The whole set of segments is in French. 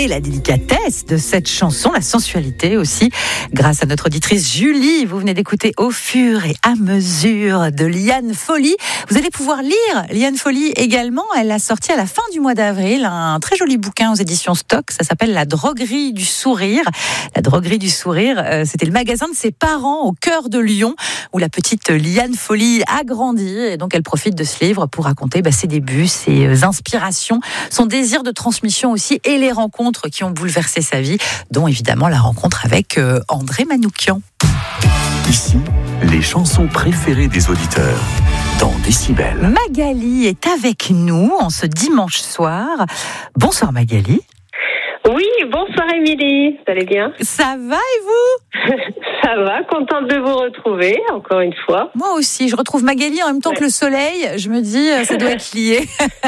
et la délicatesse de cette chanson, la sensualité aussi, grâce à notre auditrice Julie. Vous venez d'écouter Au fur et à mesure de Liane Folly. Vous allez pouvoir lire Liane Folly également. Elle a sorti à la fin du mois d'avril un très joli bouquin aux éditions Stock. Ça s'appelle La droguerie du sourire. La droguerie du sourire, c'était le magasin de ses parents au cœur de Lyon, où la petite Liane Folly a grandi. Et donc elle profite de ce livre pour raconter ses débuts, ses inspirations, son désir de transmission aussi et les rencontres qui ont bouleversé sa vie, dont évidemment la rencontre avec André Manoukian. Ici, les chansons préférées des auditeurs dans Décibel. Magali est avec nous en ce dimanche soir. Bonsoir Magali. Oui, bonsoir Émilie, vous allez bien? Ça va et vous? Ça va, contente de vous retrouver, encore une fois. Moi aussi, je retrouve Magali en même temps que le soleil, je me dis, ça doit être lié.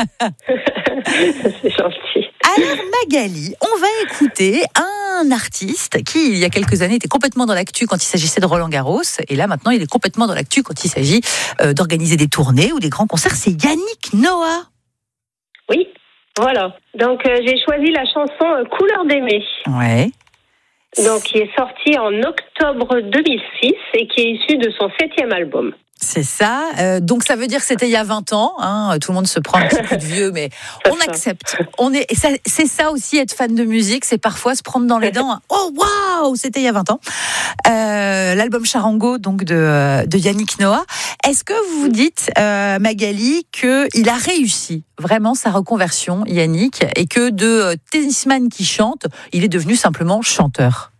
C'est gentil. Alors Magali, on va écouter un artiste qui, il y a quelques années, était complètement dans l'actu quand il s'agissait de Roland Garros, et là maintenant il est complètement dans l'actu quand il s'agit d'organiser des tournées ou des grands concerts, c'est Yannick Noah. Oui. Voilà, donc j'ai choisi la chanson Couleur d'aimer. Ouais. Donc qui est sortie en octobre 2006 et qui est issue de son 7e album. C'est ça, donc ça veut dire que c'était il y a 20 ans, hein. Tout le monde se prend un petit coup de vieux, mais on accepte. C'est ça aussi, être fan de musique, c'est parfois se prendre dans les dents. Oh waouh, c'était il y a 20 ans. L'album Charango, donc de Yannick Noah. Est-ce que vous vous dites, Magali, qu'il a réussi vraiment sa reconversion, Yannick, et que de tennisman qui chante, il est devenu simplement chanteur?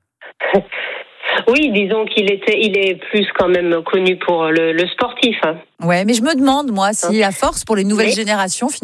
Oui, disons qu'il est plus quand même connu pour le sportif. Hein. Ouais, mais je me demande, moi, si à force, pour les nouvelles générations,